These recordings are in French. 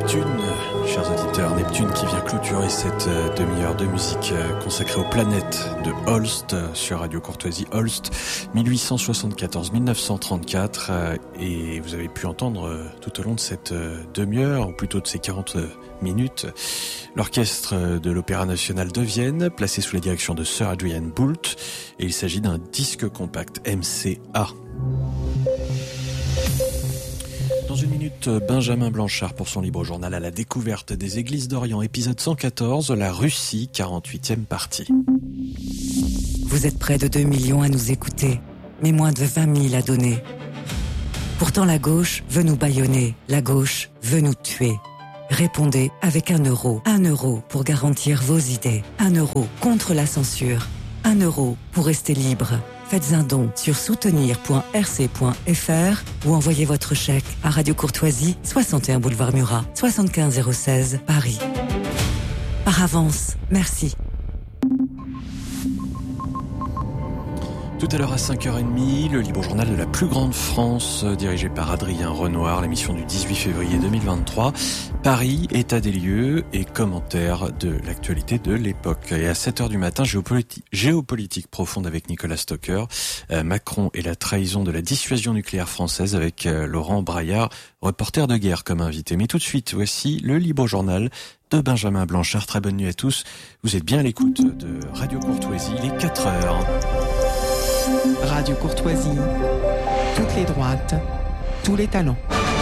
Neptune, chers auditeurs, Neptune qui vient clôturer cette demi-heure de musique consacrée aux planètes de Holst sur Radio Courtoisie. Holst, 1874-1934, et vous avez pu entendre tout au long de cette demi-heure, ou plutôt de ces 40 minutes, l'orchestre de l'Opéra National de Vienne, placé sous la direction de Sir Adrian Boult, et il s'agit d'un disque compact MCA. Dans une minute, Benjamin Blanchard pour son libre journal à la découverte des églises d'Orient, épisode 114, la Russie, 48e partie. Vous êtes près de 2 millions à nous écouter, mais moins de 20 000 à donner. Pourtant la gauche veut nous bâillonner, la gauche veut nous tuer. Répondez avec 1 euro. 1 euro pour garantir vos idées. 1 euro contre la censure. 1 euro pour rester libre. Faites un don sur soutenir.rc.fr ou envoyez votre chèque à Radio Courtoisie, 61 boulevard Murat, 75 016, Paris. Par avance, merci. Tout à l'heure à 5h30, le libre journal de la plus grande France, dirigé par Adrien Renoir, l'émission du 18 février 2023. Paris, état des lieux et commentaires de l'actualité de l'époque. Et à 7h du matin, géopolitique profonde avec Nicolas Stocker, Macron et la trahison de la dissuasion nucléaire française avec Laurent Braillard, reporter de guerre comme invité. Mais tout de suite, voici le libre journal de Benjamin Blanchard. Très bonne nuit à tous. Vous êtes bien à l'écoute de Radio Courtoisie, il est 4h. Radio Courtoisie, toutes les droites, tous les talents.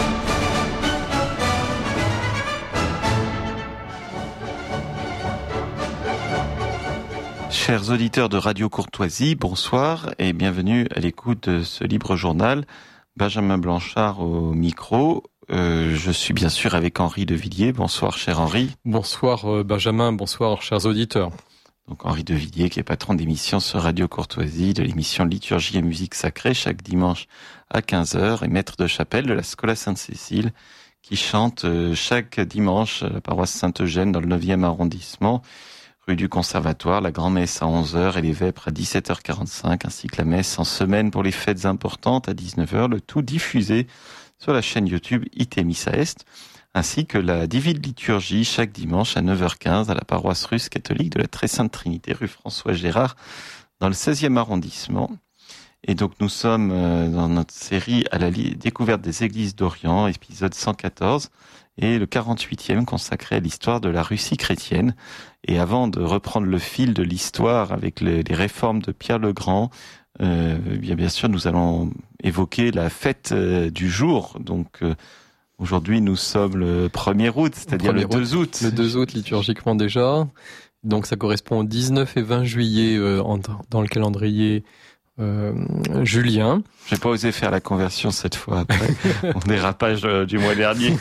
Chers auditeurs de Radio Courtoisie, bonsoir et bienvenue à l'écoute de ce libre journal. Benjamin Blanchard au micro. Je suis bien sûr avec Henri de Villiers. Bonsoir cher Henri. Bonsoir Benjamin, bonsoir chers auditeurs. Donc Henri de Villiers qui est patron d'émission sur Radio Courtoisie, de l'émission Liturgie et musique sacrée chaque dimanche à 15h et maître de chapelle de la Scola Sainte-Cécile qui chante chaque dimanche à la paroisse Saint-Eugène dans le 9e arrondissement, rue du Conservatoire, la grand-messe à 11h et les vêpres à 17h45 ainsi que la messe en semaine pour les fêtes importantes à 19h, le tout diffusé sur la chaîne YouTube IT Missa Est, ainsi que la Divine Liturgie chaque dimanche à 9h15 à la paroisse russe catholique de la Très Sainte Trinité, rue François Gérard, dans le 16e arrondissement. Et donc nous sommes dans notre série à la découverte des églises d'Orient, épisode 114, et le 48e consacré à l'histoire de la Russie chrétienne. Et avant de reprendre le fil de l'histoire avec les réformes de Pierre le Grand, bien sûr nous allons évoquer la fête du jour, donc aujourd'hui, nous sommes le 1er août, c'est-à-dire le 2 août. Le 2 août, liturgiquement déjà. Donc, ça correspond au 19 et 20 juillet dans le calendrier julien. J'ai pas osé faire la conversion cette fois après mon dérapage du mois dernier.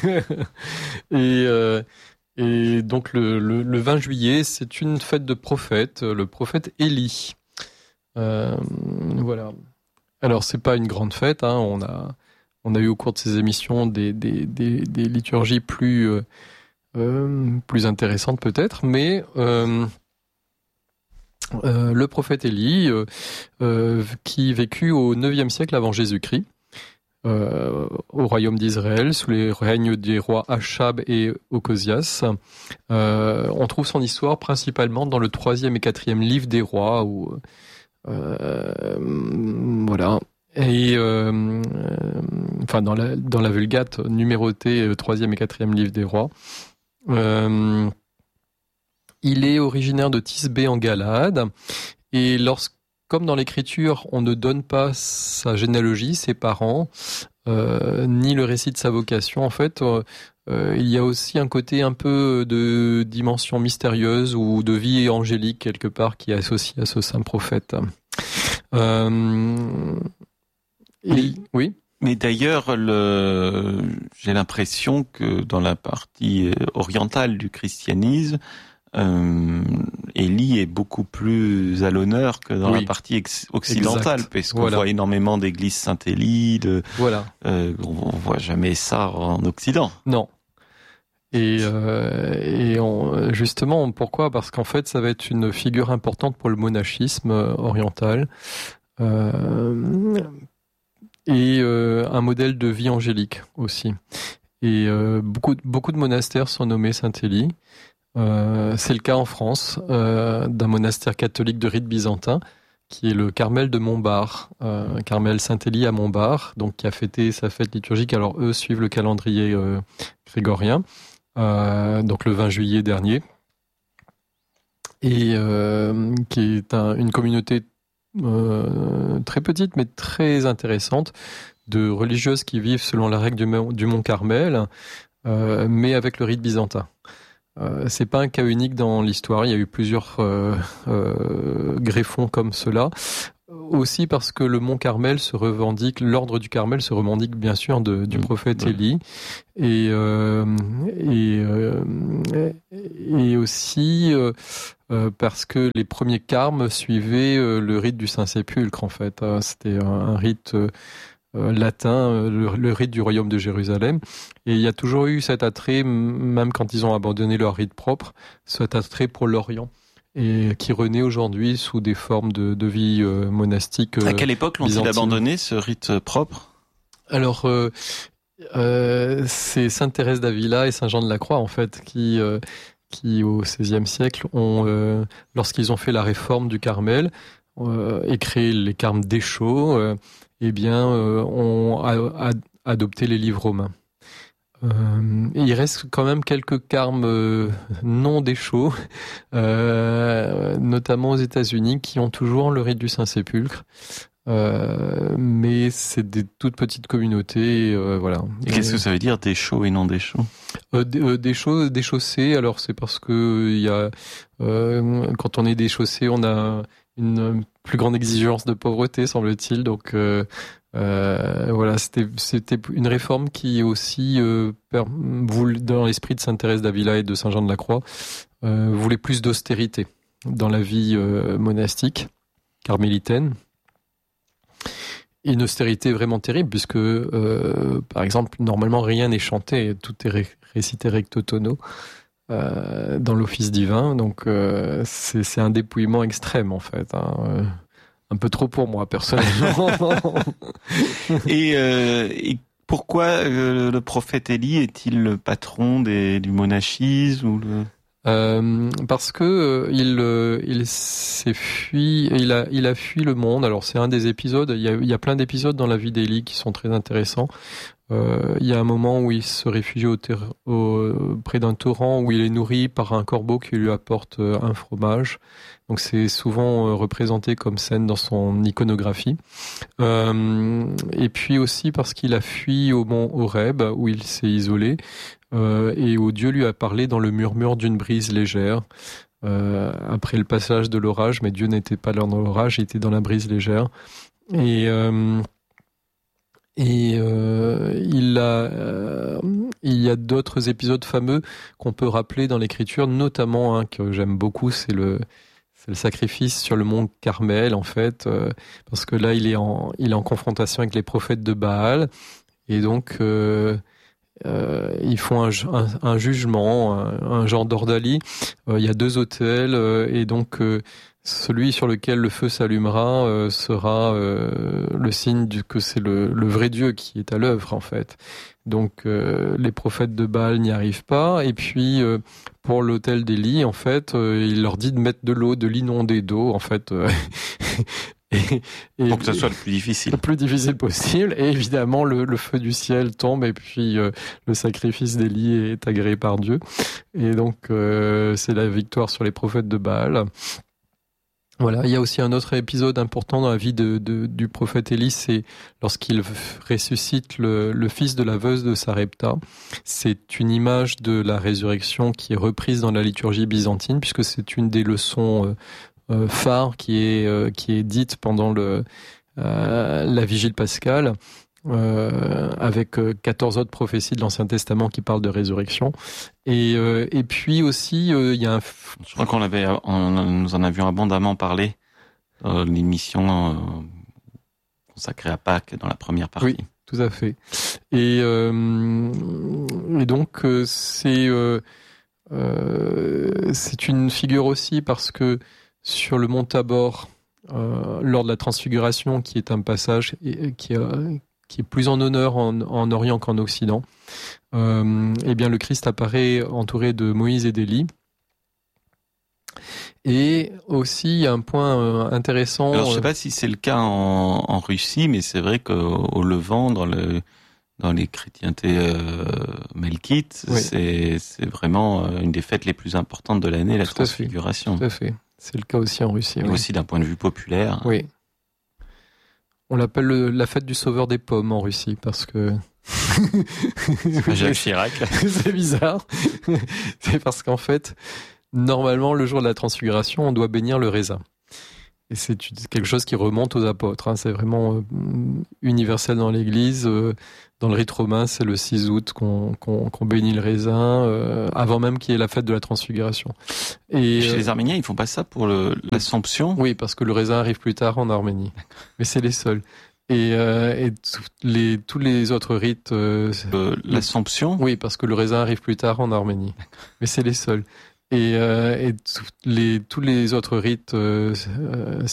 Et donc, le 20 juillet, c'est une fête de prophète, le prophète Élie. Voilà. Alors, c'est pas une grande fête, hein, on a eu au cours de ces émissions des liturgies plus intéressantes peut-être, mais le prophète Élie, qui vécut au 9e siècle avant Jésus-Christ, au royaume d'Israël, sous les règnes des rois Achab et Ocosias, on trouve son histoire principalement dans le 3e et 4e livre des rois, où voilà. Et enfin dans la Vulgate numérotée 3e et 4e livre des rois, il est originaire de Tisbé en Galade, et comme dans l'écriture on ne donne pas sa généalogie, ses parents, ni le récit de sa vocation, en fait il y a aussi un côté un peu de dimension mystérieuse ou de vie angélique quelque part qui est associé à ce saint prophète. Oui. Mais d'ailleurs, j'ai l'impression que dans la partie orientale du christianisme, Élie est beaucoup plus à l'honneur que dans la partie occidentale, parce qu'on voit énormément d'églises Saint-Élie, on voit jamais ça en Occident. Non. Justement, pourquoi ? Parce qu'en fait, ça va être une figure importante pour le monachisme oriental. Et un modèle de vie angélique aussi. Et beaucoup de monastères sont nommés Saint-Élie. C'est le cas en France d'un monastère catholique de rite byzantin qui est le Carmel de Montbard, Carmel Saint-Élie à Montbard, donc qui a fêté sa fête liturgique. Alors eux suivent le calendrier grégorien, donc le 20 juillet dernier, et qui est une communauté très petite mais très intéressante de religieuses qui vivent selon la règle du Mont Carmel, mais avec le rite byzantin. C'est pas un cas unique dans l'histoire. Il y a eu plusieurs greffons comme cela. Aussi parce que le Mont Carmel l'ordre du Carmel se revendique bien sûr du prophète Élie, et aussi parce que les premiers carmes suivaient le rite du Saint-Sépulcre en fait. C'était un rite latin, le rite du royaume de Jérusalem, et il y a toujours eu cet attrait, même quand ils ont abandonné leur rite propre, cet attrait pour l'Orient, et qui renaît aujourd'hui sous des formes de vie monastique. À quelle époque l'ont-ils abandonné, ce rite propre ? Alors, c'est Sainte Thérèse d'Avila et Saint Jean de la Croix en fait qui au XVIe siècle lorsqu'ils ont fait la réforme du Carmel et créé les carmes d'Échaud, ont adopté les livres romains. Et il reste quand même quelques carmes non d'Échaud, notamment aux États-Unis, qui ont toujours le rite du Saint-Sépulcre. Mais c'est des toutes petites communautés, voilà. Et qu'est-ce que ça veut dire d'Échaud et non d'Échaud ? Déchaussé, alors c'est parce que il y a quand on est déchaussé, on a une plus grande exigence de pauvreté, semble-t-il. Donc voilà, c'était une réforme qui aussi dans l'esprit de Sainte Thérèse d'Avila et de Saint Jean de la Croix voulait plus d'austérité dans la vie monastique carmélitaine. Et une austérité vraiment terrible puisque par exemple normalement rien n'est chanté, tout est récité recto tono dans l'office divin, donc c'est un dépouillement extrême en fait, un peu trop pour moi personnellement. Et pourquoi le prophète Élie est-il le patron du monachisme ou parce que il s'est fui, il a fui le monde. Alors c'est un des épisodes. Il y a plein d'épisodes dans la vie d'Élie qui sont très intéressants. Il y a un moment où il se réfugie près d'un torrent où il est nourri par un corbeau qui lui apporte un fromage. Donc c'est souvent représenté comme scène dans son iconographie. Et puis aussi parce qu'il a fui au mont Horeb où il s'est isolé et où Dieu lui a parlé dans le murmure d'une brise légère. Après le passage de l'orage, mais Dieu n'était pas dans l'orage, il était dans la brise légère. Et il y a d'autres épisodes fameux qu'on peut rappeler dans l'Écriture, notamment un que j'aime beaucoup, c'est le sacrifice sur le mont Carmel en fait, parce que là il est en confrontation avec les prophètes de Baal, et donc ils font un jugement, un genre d'ordalie. Il y a 2 autels, et donc celui sur lequel le feu s'allumera sera le signe que c'est le vrai Dieu qui est à l'œuvre en fait. Donc les prophètes de Baal n'y arrivent pas, et puis pour l'autel d'Élie en fait, il leur dit de mettre de l'eau, de l'inonder d'eau en fait. Et pour que ça soit le plus difficile. Le plus difficile possible. Et évidemment, le feu du ciel tombe, et puis le sacrifice d'Élie est agréé par Dieu. Et donc, c'est la victoire sur les prophètes de Baal. Voilà. Il y a aussi un autre épisode important dans la vie du prophète Élie, c'est lorsqu'il ressuscite le fils de la veuve de Sarepta. C'est une image de la résurrection qui est reprise dans la liturgie byzantine, puisque c'est une des leçons phare qui est dite pendant la vigile pascale, avec 14 autres prophéties de l'Ancien Testament qui parlent de résurrection. Et puis aussi il y a je crois nous en avions abondamment parlé dans l'émission consacrée à Pâques dans la première partie. Oui, tout à fait. Et donc c'est une figure aussi parce que sur le mont Tabor, lors de la transfiguration, qui est un passage qui est plus en honneur en Orient qu'en Occident. Eh bien, le Christ apparaît entouré de Moïse et d'Élie. Et aussi, il y a un point intéressant. Alors, je ne sais pas si c'est le cas en Russie, mais c'est vrai qu'au Levant, dans les chrétientés melkites, oui. c'est vraiment une des fêtes les plus importantes de l'année, la Transfiguration. Tout à fait. C'est le cas aussi en Russie. Et oui. Aussi d'un point de vue populaire. Oui. On l'appelle la fête du sauveur des pommes en Russie parce que... C'est pas Jacques Chirac. C'est bizarre. C'est parce qu'en fait, normalement, le jour de la Transfiguration, on doit bénir le raisin. Et c'est quelque chose qui remonte aux apôtres. Hein. C'est vraiment universel dans l'Église. Dans le rite romain, c'est le 6 août qu'on bénit le raisin, avant même qu'il y ait la fête de la Transfiguration. Et chez les Arméniens, ils font pas ça pour l'Assomption ? Oui, parce que le raisin arrive plus tard en Arménie. Mais c'est les seuls. Et tous les autres rites... L'Assomption ? Oui, parce que le raisin arrive plus tard en Arménie. Mais c'est les seuls. Et tous les autres rites